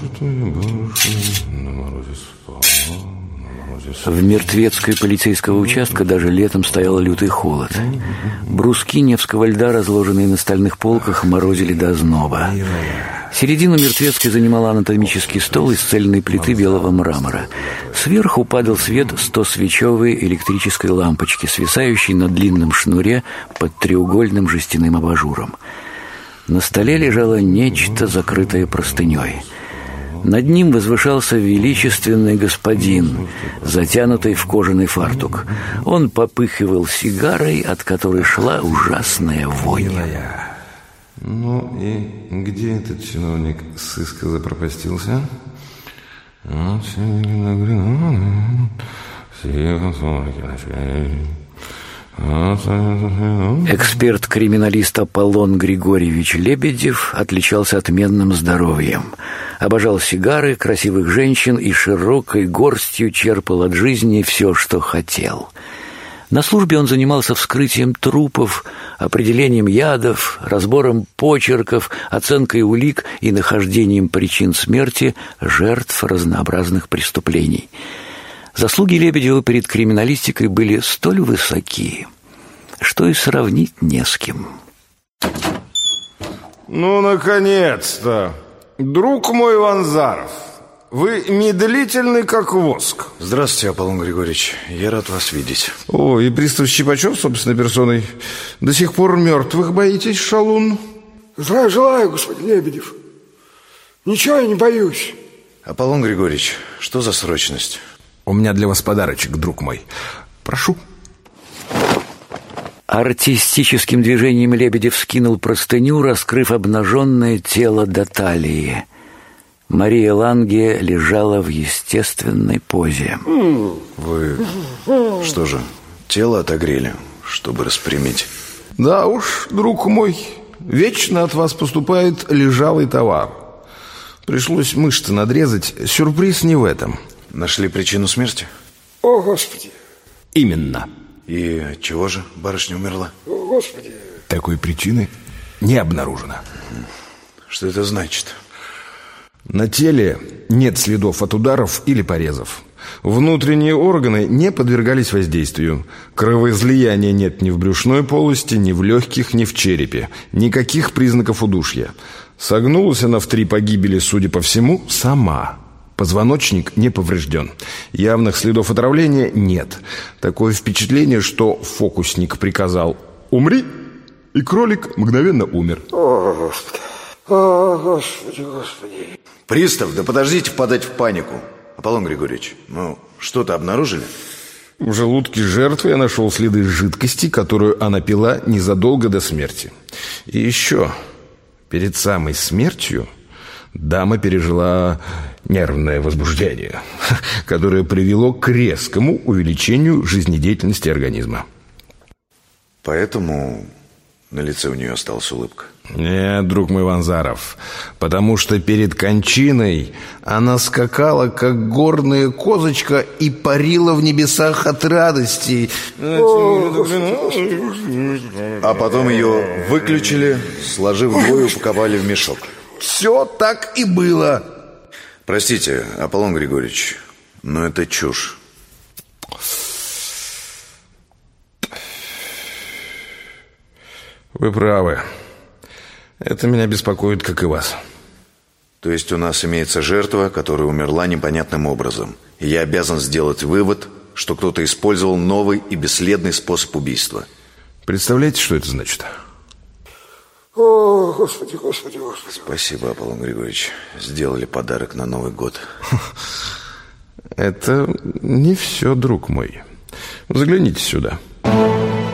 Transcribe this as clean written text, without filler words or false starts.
В мертвецкой полицейского участка даже летом стоял лютый холод. Бруски Невского льда, разложенные на стальных полках, морозили до озноба. Середину мертвецкой занимала анатомический стол из цельной плиты белого мрамора. Сверху падал свет 100-свечевой электрической лампочки, свисающей на длинном шнуре под треугольным жестяным абажуром. На столе лежало нечто, закрытое простыней. Над ним возвышался величественный господин, затянутый в кожаный фартук. Он попыхивал сигарой, от которой шла ужасная вонь. Ну и где этот чиновник сыска запропастился? Эксперт-криминалист Аполлон Григорьевич Лебедев отличался отменным здоровьем. Обожал сигары, красивых женщин и широкой горстью черпал от жизни все, что хотел. На службе он занимался вскрытием трупов, определением ядов, разбором почерков, оценкой улик и нахождением причин смерти жертв разнообразных преступлений. Заслуги Лебедева перед криминалистикой были столь высоки, что и сравнить не с кем. Ну, наконец-то! Друг мой Ванзаров, вы медлительный, как воск. Здравствуйте, Аполлон Григорьевич. Я рад вас видеть. О, и пристав Щипачев собственной персоной. До сих пор мертвых боитесь, шалун? Здравия желаю, господин Лебедев. Ничего я не боюсь. Аполлон Григорьевич, что за срочность? У меня для вас подарочек, друг мой. Прошу. Артистическим движением Лебедев скинул простыню, раскрыв обнаженное тело до талии. Мария Ланге лежала в естественной позе. Вы что же, тело отогрели, чтобы распрямить? Да уж, друг мой, вечно от вас поступает лежалый товар. Пришлось мышцы надрезать. Сюрприз не в этом. Нашли причину смерти? О, Господи. Именно. И чего же барышня умерла? О, Господи. Такой причины не обнаружено. Что это значит? На теле нет следов от ударов или порезов. Внутренние органы не подвергались воздействию. Кровоизлияния нет ни в брюшной полости, ни в легких, ни в черепе. Никаких признаков удушья. Согнулась она в 3 погибели, судя по всему, сама. Позвоночник не поврежден. Явных следов отравления нет. Такое впечатление, что фокусник приказал «умри», и кролик мгновенно умер. О, Господи. О, Господи, Господи. Пристав, да подождите впадать в панику. Аполлон Григорьевич, ну, что-то обнаружили? В желудке жертвы я нашел следы жидкости, которую она пила незадолго до смерти. И еще, перед самой смертью дама пережила нервное возбуждение, которое привело к резкому увеличению жизнедеятельности организма. Поэтому на лице у нее осталась улыбка? Нет, друг мой Ванзаров, потому что перед кончиной она скакала, как горная козочка, и парила в небесах от радости. А потом ее выключили, сложив вдвое, упаковали в мешок. Все так и было. Простите, Аполлон Григорьевич, но это чушь. Вы правы. Это меня беспокоит, как и вас. То есть у нас имеется жертва, которая умерла непонятным образом. И я обязан сделать вывод, что кто-то использовал новый и бесследный способ убийства. Представляете, что это значит? О, Господи, Господи, Господи. Спасибо, Аполлон Григорьевич. Сделали подарок на Новый год. Это не все, друг мой. Загляните сюда.